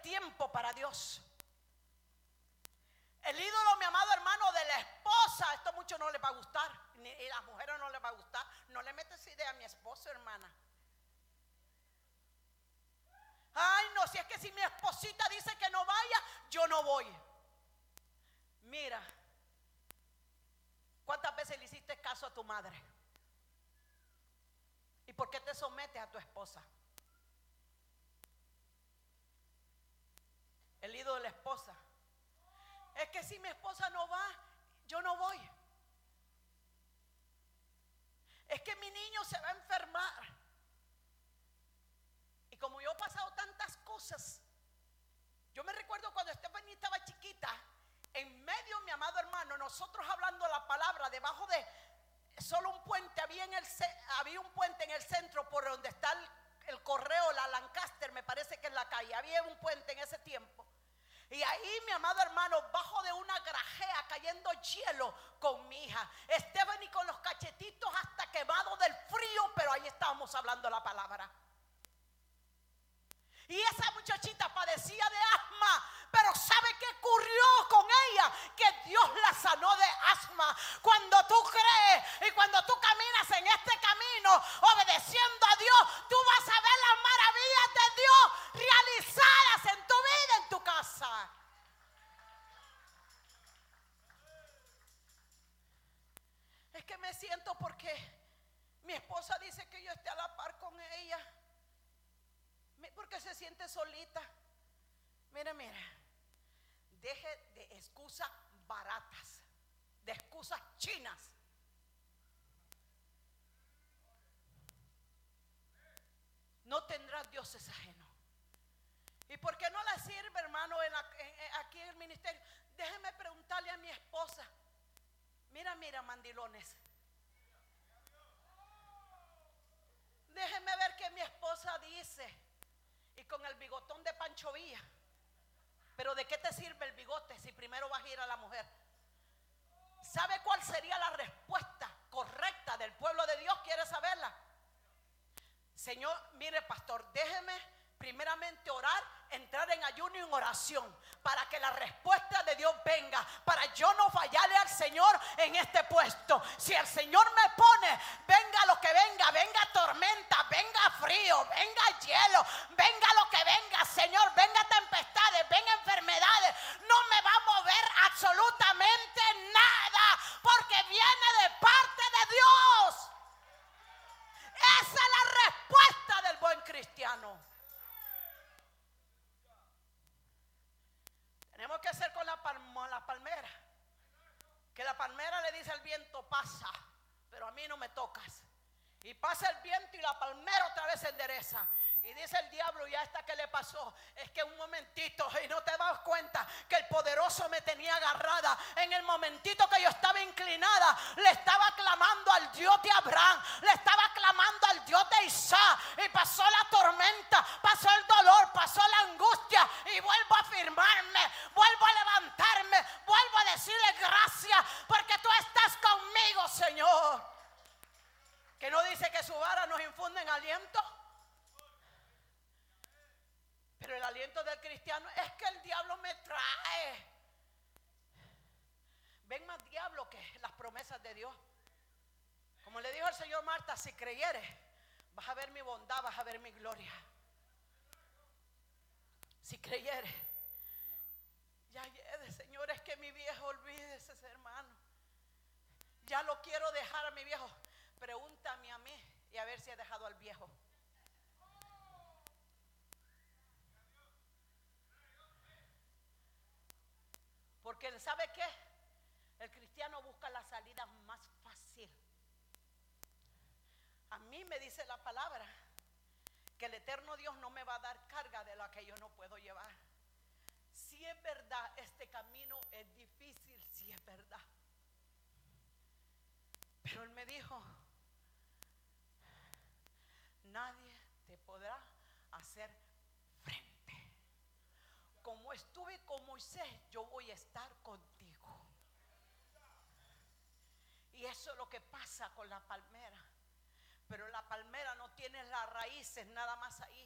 tiempo para Dios. El ídolo, mi amado hermano, de la esposa, esto mucho no le va a gustar, y a las mujeres no les va a gustar. No le metes idea a mi esposo, hermana. Ay, no, si es que si mi esposita dice que no vaya, yo no voy. Mira, ¿cuántas veces le hiciste caso a tu madre? ¿Y por qué te sometes a tu esposa? El ídolo de la esposa. Es que si mi esposa no va, yo no voy. Es que mi niño se va a enfermar. Y como yo he pasado tantas cosas, yo me recuerdo cuando Stephanie estaba chiquita, en medio, mi amado hermano, nosotros hablando la palabra, debajo de solo un puente, había un puente en el centro por donde está el correo, la Lancaster, me parece que en la calle, había un puente en ese tiempo. Y ahí, mi amado hermano, bajo de una grajea cayendo hielo con mi hija Stephanie, con los cachetitos hasta quemados del frío, pero ahí estábamos hablando la palabra. Y esa muchachita padecía de asma, pero ¿sabe qué ocurrió con ella? Que Dios la sanó de asma. Cuando tú crees y cuando tú caminas en este camino obedeciendo a Dios, tú vas a ver las maravillas de Dios realizadas en tu vida, en tu casa. Es que me siento porque mi esposa dice que yo esté a la par con ella, porque se siente solita. Mira, deje de excusas baratas, de excusas chinas. No tendrás dioses ajenos. ¿Y por qué no le sirve, hermano, aquí en el ministerio? Déjeme preguntarle a mi esposa. Mira, mandilones. Déjeme ver qué mi esposa dice. Y con el bigotón de Pancho Villa. Pero ¿de qué te sirve el bigote si primero vas a ir a la mujer? ¿Sabe cuál sería la respuesta correcta del pueblo de Dios? ¿Quiere saberla? Señor, mire, pastor, déjeme primeramente orar, entrar en ayuno y en oración para que la respuesta de Dios venga, para yo no fallarle al Señor en este puesto. Si el Señor me pone, venga lo que venga, venga tormenta, venga frío, venga hielo, venga lo que venga, Señor, venga tempestades, venga enfermedades, no me va a mover absolutamente nada, porque viene de parte de Dios. Esa es la respuesta del buen cristiano. Tenemos que hacer con la palmera, que la palmera le dice al viento: pasa, pero a mí no me tocas. Y pasa el viento y la palmera otra vez se endereza. Y dice el diablo: ¿y a esta qué le pasó? Es que un momentito, y no te das cuenta que el poderoso me tenía agarrada. En el momentito que yo estaba inclinada, le estaba clamando al Dios de Abraham, le estaba clamando al Dios de Isaac. Y pasó la tormenta, pasó el dolor, pasó la angustia, y vuelvo a afirmarme, vuelvo a levantarme, vuelvo a decirle gracias, porque tú estás conmigo, Señor. Que no dice que su vara nos infunde en aliento. Pero el aliento del cristiano es que el diablo me trae. Ven más diablo que las promesas de Dios. Como le dijo el Señor: Marta, si creyeres, vas a ver mi bondad, vas a ver mi gloria. Si creyeres. Ya llegue, Señor, es que mi viejo, olvídese, hermano. Ya lo quiero dejar a mi viejo. Pregúntame a mí y a ver si he dejado al viejo. Porque ¿sabe qué? El cristiano busca la salida más fácil. A mí me dice la palabra que el eterno Dios no me va a dar carga de la que yo no puedo llevar. Si es verdad, este camino es difícil, si es verdad. Pero Él me dijo: nadie te podrá hacer frente. Como estuve con Moisés, yo voy a estar contigo. Y eso es lo que pasa con la palmera. Pero la palmera no tiene las raíces nada más ahí.